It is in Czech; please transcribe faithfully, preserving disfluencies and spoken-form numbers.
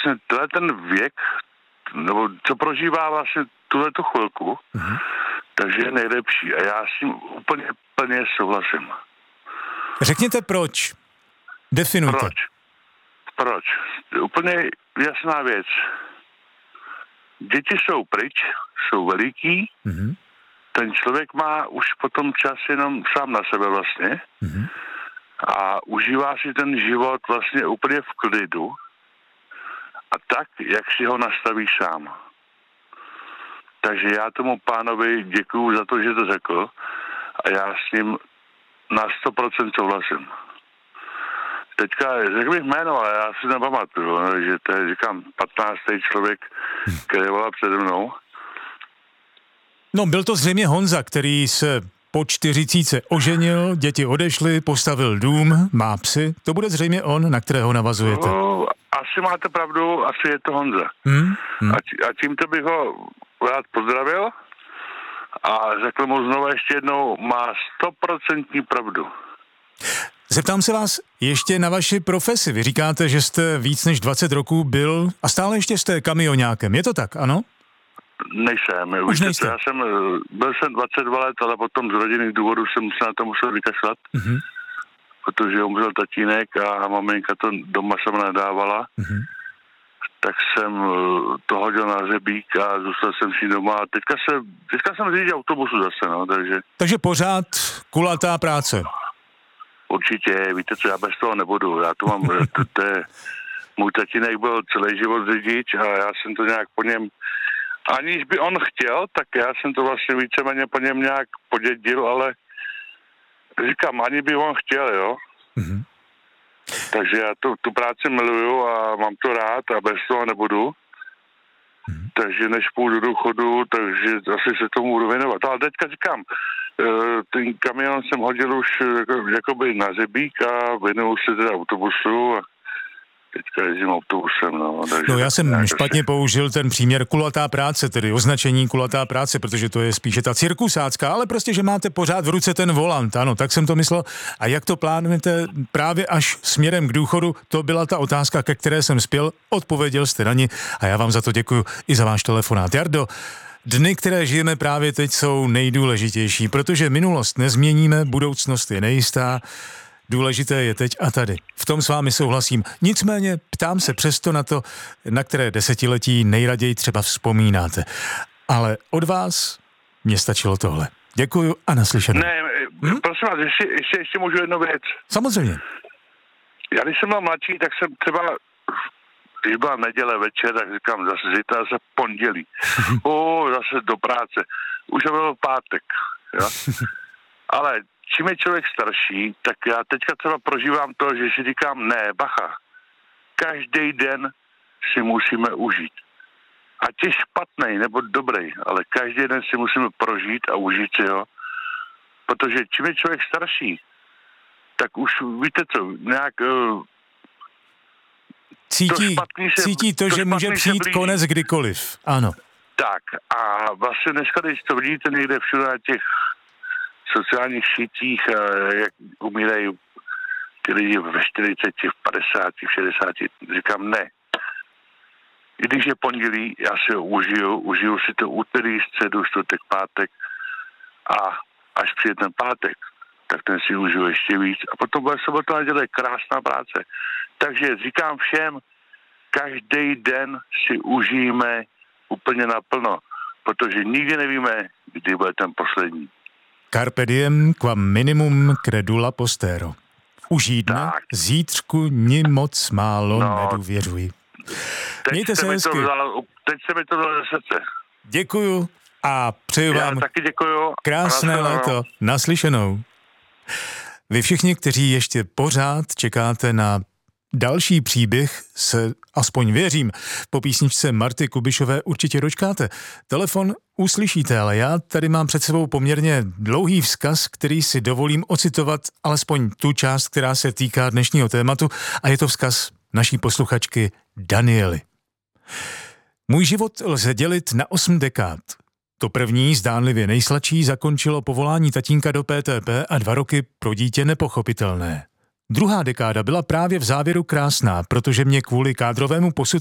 vlastně tenhle ten věk, nebo co prožívá vlastně tuhletu chvilku, mm-hmm. takže je nejlepší. A já s tím úplně plně souhlasím. Řekněte proč. Definujte. Proč? Proč? Úplně jasná věc. Děti jsou pryč, jsou veliký, mm-hmm. ten člověk má už potom čas jenom sám na sebe vlastně mm-hmm. a užívá si ten život vlastně úplně v klidu a tak, jak si ho nastaví sám. Takže já tomu pánovi děkuju za to, že to řekl a já s ním na sto procent souhlasím. Teďka řekl bych jméno, ale já si nepamatuju, že to je, říkám, patnáctý člověk, který volá přede mnou. No, byl to zřejmě Honza, který se po čtyřicíce oženil, děti odešly, postavil dům, má psy. To bude zřejmě on, na kterého navazujete. No, asi máte pravdu, asi je to Honza. Hmm? Hmm. A, tí, a tímto bych ho rád pozdravil a řekl mu znovu ještě jednou, má stoprocentní pravdu. Zeptám se vás ještě na vaši profesi. Vy říkáte, že jste víc než dvacet roků byl a stále ještě jste kamioňákem. Je to tak, ano? Nejsem. Už nejste. Já jsem, byl jsem dvacet dva let, ale potom z rodinných důvodů jsem se na to musel vykašlat, mm-hmm. protože umřel tatínek a maminka to doma sama nadávala. Mm-hmm. Tak jsem to hodil na hřebík a zůstal jsem si doma. A teďka, se, teďka jsem řidič autobusu zase, no, takže... Takže pořád kulatá práce. Určitě, víte co, já bez toho nebudu. Já to mám, to, to je, můj tatínek byl celý život řidič a já jsem to nějak po něm, aniž by on chtěl, tak já jsem to vlastně víceméně po něm nějak podědil, ale říkám, ani by on chtěl, jo. Mm-hmm. Takže já tu, tu práci miluju a mám to rád a bez toho nebudu. Mm-hmm. Takže než půjdu do důchodu, takže asi se tomu budu věnovat. Ale teďka říkám, ten kamion jsem hodil už jako, jakoby na řebík a věnuju se teda autobusu a teďka jezdím autobusem. No, no já jsem špatně asi... použil ten příměr kulatá práce, tedy označení kulatá práce, protože to je spíše ta cirkusácká, ale prostě, že máte pořád v ruce ten volant, ano, tak jsem to myslel. A jak to plánujete právě až směrem k důchodu, to byla ta otázka, ke které jsem spěl, odpověděl jste na ní a já vám za to děkuju i za váš telefonát. Jardo, dny, které žijeme právě teď, jsou nejdůležitější, protože minulost nezměníme, budoucnost je nejistá, důležité je teď a tady. V tom s vámi souhlasím. Nicméně ptám se přesto na to, na které desetiletí nejraději třeba vzpomínáte. Ale od vás mě stačilo tohle. Děkuju a naslyšenou. Ne, hm? prosím vás, ještě, ještě, ještě můžu jednu věc. Samozřejmě. Já když jsem byl mladší, tak jsem třeba... Když byla neděle večer, tak říkám, zase zítra, zase pondělí. O, zase do práce. Už to byl pátek. Jo? Ale čím je člověk starší, tak já teďka třeba prožívám to, že si říkám, ne, bacha. Každý den si musíme užít. Ať je špatnej nebo dobrý, ale každý den si musíme prožít a užít si ho. Protože čím je člověk starší, tak už víte co, nějak... Cítí to, se, cítí to, to že může přijít konec kdykoliv. Ano. Tak a vlastně dneska, když to vidíte někde všude na těch sociálních sítích, jak umírají ty lidi ve čtyřiceti, v padesáti, v šedesáti, říkám ne. I když je pondělí, já si ho užiju, užiju si to úterý, středu, čtvrtek, pátek a až přijde ten pátek, tak ten si užiju ještě víc. A potom bude sobota, neděle, krásná práce. Takže říkám všem, každý den si užijeme úplně naplno, protože nikdy nevíme, kdy bude ten poslední. Carpe diem qua minimum credula postero. Užij dne, zítřku ni moc málo no, nedůvěřuj. Mějte se hezky. Vzal, teď se mi to dalo ze srdce. Děkuju a přeju Já vám taky děkuju. krásné léto. Naslyšenou. Vy všichni, kteří ještě pořád čekáte na další příběh, se aspoň věřím, po písničce Marty Kubišové určitě dočkáte. Telefon uslyšíte, ale já tady mám před sebou poměrně dlouhý vzkaz, který si dovolím ocitovat alespoň tu část, která se týká dnešního tématu, a je to vzkaz naší posluchačky Daniely. Můj život lze dělit na osm dekád. To první, zdánlivě nejsladší, zakončilo povolání tatínka do P T P a dva roky pro dítě nepochopitelné. Druhá dekáda byla právě v závěru krásná, protože mě kvůli kádrovému posudku